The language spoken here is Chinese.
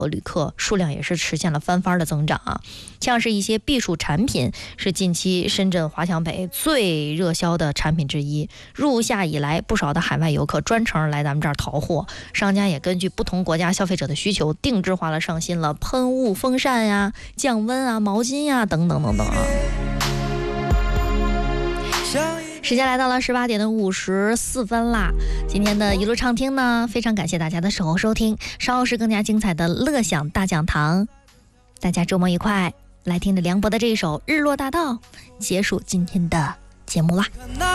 旅客数量也是实现了翻番的增长啊。像是一些避暑产品是近期深圳华强北最热销的产品之一。入夏以来，不少的海外游客专程来咱们这儿淘货，商家也根据不同国家消费者的需求，定制化了上新了喷雾风扇呀、降温啊、毛巾呀等等等等啊。时间来到了18点的54分啦，今天的一路畅听呢，非常感谢大家的守候收听，稍后是更加精彩的乐享大讲堂，大家周末愉快，来听着梁博的这一首《日落大道》，结束今天的节目啦。